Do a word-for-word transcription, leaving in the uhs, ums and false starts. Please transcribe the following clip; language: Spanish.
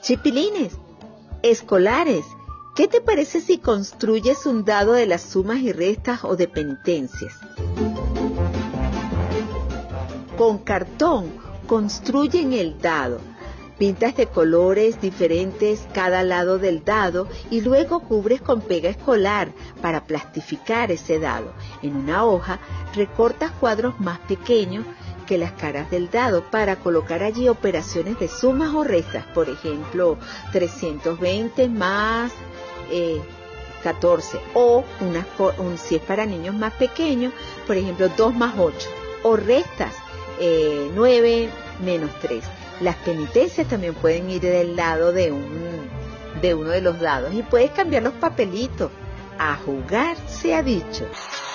Chipilines, escolares, ¿qué te parece si construyes un dado de las sumas y restas o de penitencias? Con cartón construyen el dado. Pintas de colores diferentes cada lado del dado y luego cubres con pega escolar para plastificar ese dado. En una hoja recortas cuadros más pequeños que las caras del dado para colocar allí operaciones de sumas o restas. Por ejemplo, trescientos veinte más eh, catorce. O una, un, si es para niños más pequeños, por ejemplo, dos más ocho. O restas eh, nueve menos tres. Las penitencias también pueden ir del lado de, un, de uno de los dados y puedes cambiar los papelitos. A jugar se ha dicho.